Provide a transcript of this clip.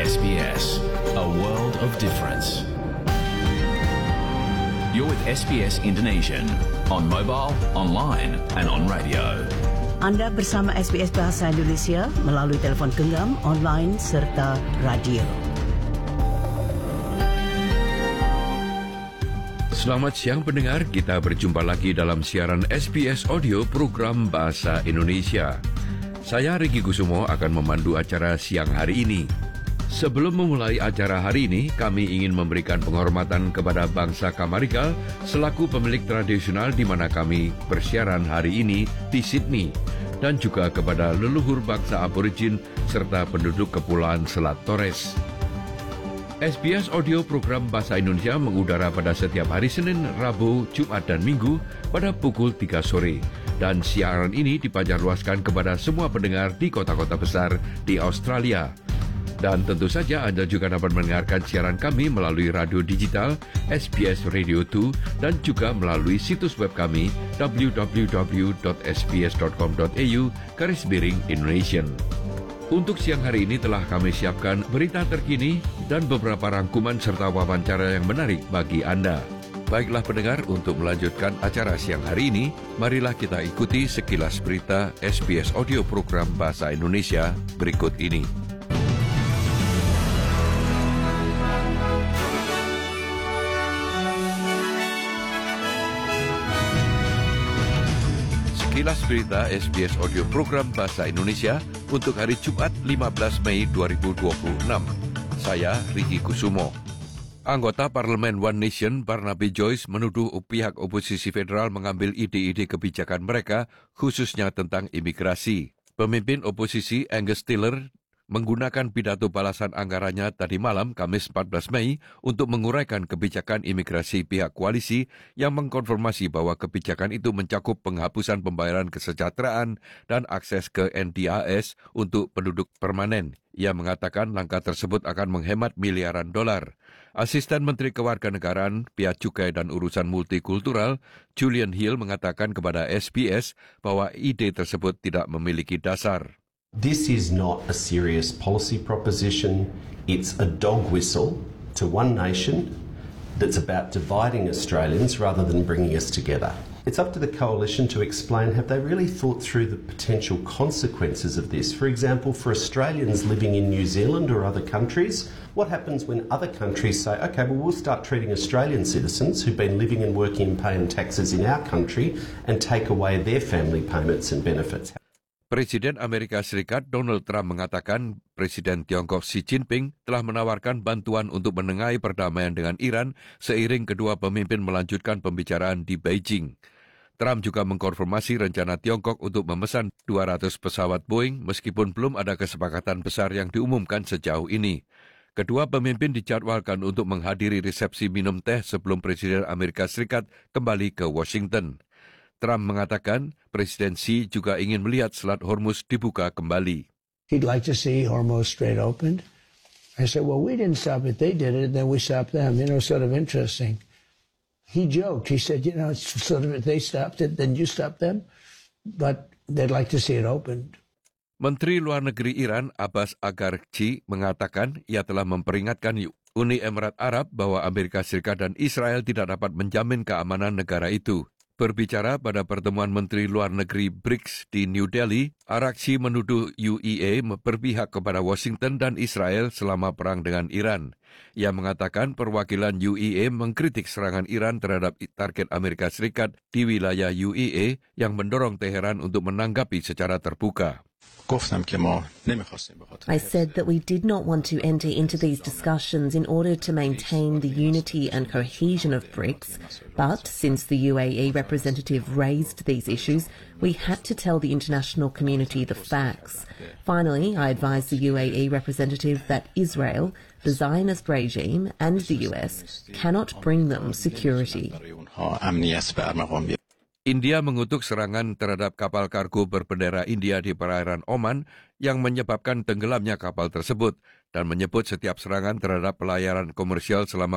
SBS, a world of difference. You're with SBS Indonesian on mobile, online and on radio. Anda bersama SBS Bahasa Indonesia melalui telefon genggam, online serta radio. Selamat siang pendengar, kita berjumpa lagi dalam siaran SBS Audio program Bahasa Indonesia. Saya Riki Kusumo akan memandu acara siang hari ini. Sebelum memulai acara hari ini, kami ingin memberikan penghormatan kepada bangsa Kamarikal selaku pemilik tradisional di mana kami bersiaran hari ini di Sydney, dan juga kepada leluhur bangsa Aborigin serta penduduk Kepulauan Selat Torres. SBS Audio program Bahasa Indonesia mengudara pada setiap hari Senin, Rabu, Jumat dan Minggu pada pukul 3 sore. Dan siaran ini dipancarluaskan kepada semua pendengar di kota-kota besar di Australia. Dan tentu saja Anda juga dapat mendengarkan siaran kami melalui radio digital, SBS Radio 2, dan juga melalui situs web kami www.sbs.com.au/Indonesian. Untuk siang hari ini telah kami siapkan berita terkini dan beberapa rangkuman serta wawancara yang menarik bagi Anda. Baiklah pendengar, untuk melanjutkan acara siang hari ini, marilah kita ikuti sekilas berita SBS Audio program Bahasa Indonesia berikut ini. Sekilas berita SBS Audio program Bahasa Indonesia untuk hari Jumat 15 Mei 2026. Saya Riki Kusumo. Anggota Parlemen One Nation Barnaby Joyce menuduh pihak oposisi federal mengambil ide-ide kebijakan mereka, khususnya tentang imigrasi. Pemimpin oposisi Angus Taylor menggunakan pidato balasan anggarannya tadi malam, Kamis 14 Mei, untuk menguraikan kebijakan imigrasi pihak koalisi yang mengkonfirmasi bahwa kebijakan itu mencakup penghapusan pembayaran kesejahteraan dan akses ke NDIS untuk penduduk permanen. Ia mengatakan langkah tersebut akan menghemat miliaran dolar. Asisten Menteri Kewarganegaraan, Bea Cukai dan Urusan Multikultural, Julian Hill, mengatakan kepada SBS bahwa ide tersebut tidak memiliki dasar. This is not a serious policy proposition. It's a dog whistle to One Nation that's about dividing Australians rather than bringing us together. It's up to the coalition to explain, have they really thought through the potential consequences of this? For example, for Australians living in New Zealand or other countries, what happens when other countries say, okay, well, we'll start treating Australian citizens who've been living and working and paying taxes in our country and take away their family payments and benefits? Presiden Amerika Serikat Donald Trump mengatakan Presiden Tiongkok Xi Jinping telah menawarkan bantuan untuk menengahi perdamaian dengan Iran seiring kedua pemimpin melanjutkan pembicaraan di Beijing. Trump juga mengkonfirmasi rencana Tiongkok untuk memesan 200 pesawat Boeing meskipun belum ada kesepakatan besar yang diumumkan sejauh ini. Kedua pemimpin dijadwalkan untuk menghadiri resepsi minum teh sebelum Presiden Amerika Serikat kembali ke Washington. Trump mengatakan Presiden Xi juga ingin melihat Selat Hormuz dibuka kembali. He'd like to see Hormuz Strait opened. I said, well, we didn't stop it. They did it, then we stopped them. Sort of interesting. He joked. He said, it's sort of if they stopped it, then you stopped them. But they'd like to see it opened. Menteri Luar Negeri Iran Abbas Araghchi mengatakan ia telah memperingatkan Uni Emirat Arab bahwa Amerika Serikat dan Israel tidak dapat menjamin keamanan negara itu. Berbicara pada pertemuan Menteri Luar Negeri BRICS di New Delhi, Araghchi menuduh UEA berpihak kepada Washington dan Israel selama perang dengan Iran. Ia mengatakan perwakilan UEA mengkritik serangan Iran terhadap target Amerika Serikat di wilayah UEA yang mendorong Teheran untuk menanggapi secara terbuka. I said that we did not want to enter into these discussions in order to maintain the unity and cohesion of BRICS, but since the UAE representative raised these issues, we had to tell the international community the facts. Finally, I advised the UAE representative that Israel, the Zionist regime, and the US cannot bring them security. India mengutuk serangan terhadap kapal kargo berbendera India di perairan Oman yang menyebabkan tenggelamnya kapal tersebut dan menyebut setiap serangan terhadap pelayaran komersial selama